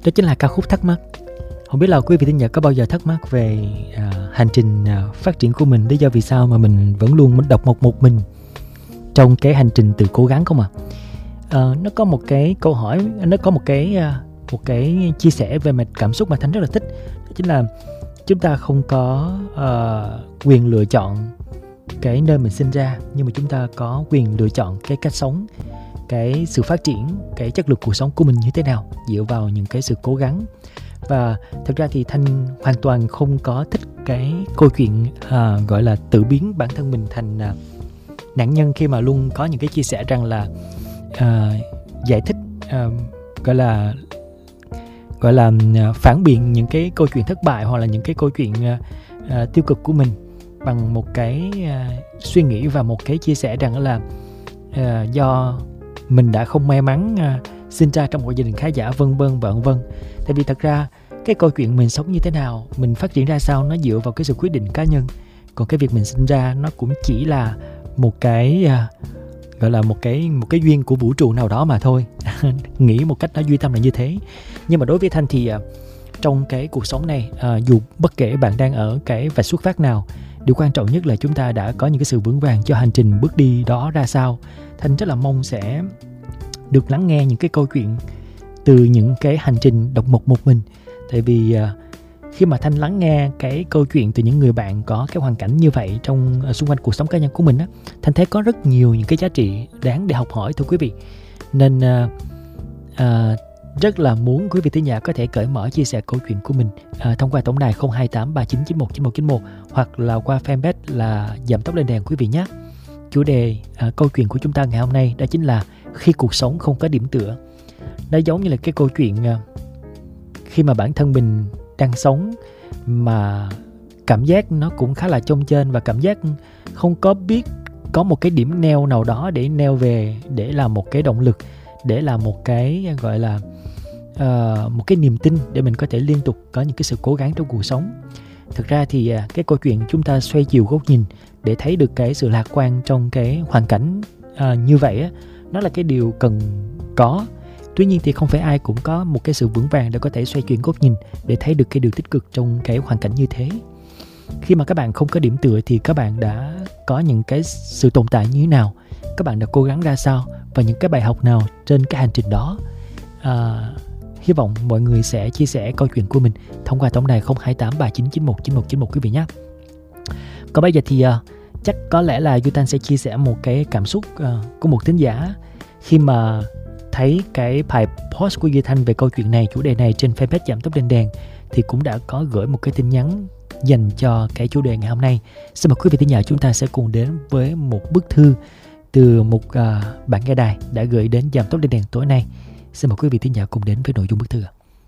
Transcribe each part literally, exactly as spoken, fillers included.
Đó chính là ca khúc Thắc Mắc. Không biết là quý vị thính giả có bao giờ thắc mắc về uh, hành trình uh, phát triển của mình, lý do vì sao mà mình vẫn luôn muốn độc một một mình trong cái hành trình từ cố gắng không à? Uh, nó có một cái câu hỏi, nó có một cái uh, một cái chia sẻ về mặt cảm xúc mà Thanh rất là thích. Đó chính là chúng ta không có uh, quyền lựa chọn cái nơi mình sinh ra, nhưng mà chúng ta có quyền lựa chọn cái cách sống, cái sự phát triển, cái chất lượng cuộc sống của mình như thế nào dựa vào những cái sự cố gắng. Và thực ra thì Thanh hoàn toàn không có thích cái câu chuyện à, gọi là tự biến bản thân mình thành à, nạn nhân, khi mà luôn có những cái chia sẻ rằng là à, giải thích à, gọi là gọi là à, phản biện những cái câu chuyện thất bại hoặc là những cái câu chuyện à, à, tiêu cực của mình bằng một cái à, suy nghĩ và một cái chia sẻ rằng là à, do mình đã không may mắn à, sinh ra trong một gia đình khá giả, vân vân và vân vân. Tại vì thật ra cái câu chuyện mình sống như thế nào, mình phát triển ra sao, nó dựa vào cái sự quyết định cá nhân. Còn cái việc mình sinh ra nó cũng chỉ là một cái à, gọi là một cái một cái duyên của vũ trụ nào đó mà thôi. Nghĩ một cách nó duy tâm là như thế. Nhưng mà đối với Thanh thì à, trong cái cuộc sống này, à, dù bất kể bạn đang ở cái vạch xuất phát nào, điều quan trọng nhất là chúng ta đã có những cái sự vững vàng cho hành trình bước đi đó ra sao. Thanh rất là mong sẽ được lắng nghe những cái câu chuyện từ những cái hành trình độc mộc một mình. Tại vì uh, khi mà Thanh lắng nghe cái câu chuyện từ những người bạn có cái hoàn cảnh như vậy trong uh, xung quanh cuộc sống cá nhân của mình á, Thanh thấy có rất nhiều những cái giá trị đáng để học hỏi thưa quý vị. Nên uh, uh, rất là muốn quý vị thính giả có thể cởi mở chia sẻ câu chuyện của mình uh, thông qua tổng đài không hai tám ba chín chín một chín một chín một hoặc là qua fanpage là Giảm Tốc Lên Đèn quý vị nhé. Chủ đề uh, câu chuyện của chúng ta ngày hôm nay đó chính là khi cuộc sống không có điểm tựa. Nó giống như là cái câu chuyện uh, khi mà bản thân mình đang sống mà cảm giác nó cũng khá là chông chênh và cảm giác không có biết có một cái điểm neo nào đó để neo về, để làm một cái động lực, để làm một cái gọi là uh, một cái niềm tin để mình có thể liên tục có những cái sự cố gắng trong cuộc sống. Thực ra thì uh, cái câu chuyện chúng ta xoay chiều góc nhìn để thấy được cái sự lạc quan trong cái hoàn cảnh uh, như vậy á, nó là cái điều cần có. Tuy nhiên thì không phải ai cũng có một cái sự vững vàng để có thể xoay chuyển góc nhìn để thấy được cái điều tích cực trong cái hoàn cảnh như thế. Khi mà các bạn không có điểm tựa thì các bạn đã có những cái sự tồn tại như thế nào, các bạn đã cố gắng ra sao và những cái bài học nào trên cái hành trình đó. À, hy vọng mọi người sẽ chia sẻ câu chuyện của mình thông qua tổng đài không hai tám ba chín chín một chín một chín một quý vị nhé. Còn bây giờ thì uh, chắc có lẽ là Duy Thanh sẽ chia sẻ một cái cảm xúc uh, của một thính giả khi mà thấy cái bài post của Duy Thanh về câu chuyện này, chủ đề này trên fanpage Giảm Tốc Lên Đèn, thì cũng đã có gửi một cái tin nhắn dành cho cái chủ đề ngày hôm nay. Xin mời quý vị thính giả chúng ta sẽ cùng đến với một bức thư từ một uh, bạn nghe đài đã gửi đến Giảm Tốc Lên Đèn tối nay. Xin mời quý vị thính giả cùng đến với nội dung bức thư.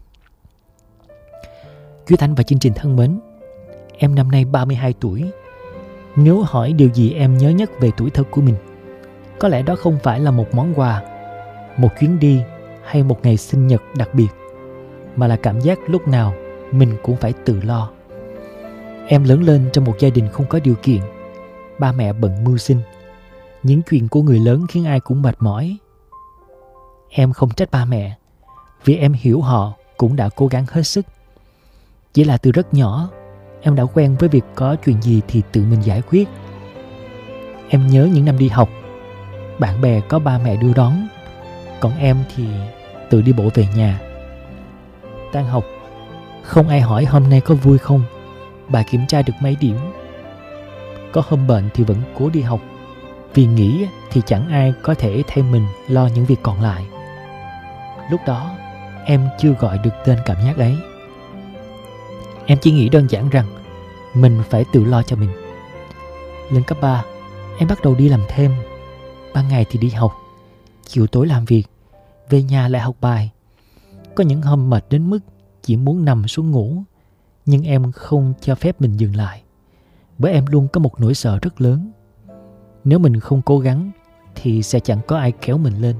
Duy Thanh và chương trình thân mến, em năm nay ba mươi hai tuổi. Nếu hỏi điều gì em nhớ nhất về tuổi thơ của mình, có lẽ đó không phải là một món quà, một chuyến đi hay một ngày sinh nhật đặc biệt, mà là cảm giác lúc nào mình cũng phải tự lo. Em lớn lên trong một gia đình không có điều kiện, ba mẹ bận mưu sinh. Những chuyện của người lớn khiến ai cũng mệt mỏi. Em không trách ba mẹ, vì em hiểu họ cũng đã cố gắng hết sức. Chỉ là từ rất nhỏ, em đã quen với việc có chuyện gì thì tự mình giải quyết. Em nhớ những năm đi học, bạn bè có ba mẹ đưa đón, còn em thì tự đi bộ về nhà. Tan học, không ai hỏi hôm nay có vui không, bà kiểm tra được mấy điểm. Có hôm bệnh thì vẫn cố đi học, vì nghĩ thì chẳng ai có thể thay mình lo những việc còn lại. Lúc đó, em chưa gọi được tên cảm giác ấy. Em chỉ nghĩ đơn giản rằng mình phải tự lo cho mình. Lên cấp ba, em bắt đầu đi làm thêm. Ban ngày thì đi học, chiều tối làm việc, về nhà lại học bài. Có những hôm mệt đến mức chỉ muốn nằm xuống ngủ, nhưng em không cho phép mình dừng lại, bởi em luôn có một nỗi sợ rất lớn. Nếu mình không cố gắng thì sẽ chẳng có ai kéo mình lên.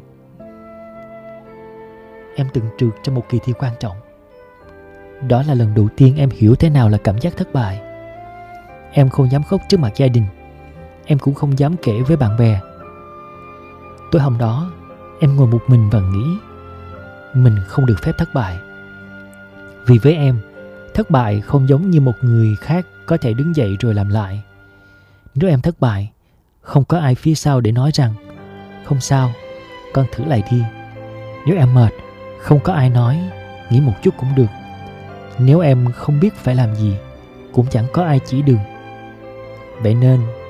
Em từng trượt trong một kỳ thi quan trọng. Đó là lần đầu tiên em hiểu thế nào là cảm giác thất bại. Em không dám khóc trước mặt gia đình, em cũng không dám kể với bạn bè. Tối hôm đó, em ngồi một mình và nghĩ mình không được phép thất bại. Vì với em, thất bại không giống như một người khác có thể đứng dậy rồi làm lại. Nếu em thất bại, không có ai phía sau để nói rằng không sao, con thử lại đi. Nếu em mệt, không có ai nói nghỉ một chút cũng được. Nếu em không biết phải làm gì, cũng chẳng có ai chỉ đường. Vậy nên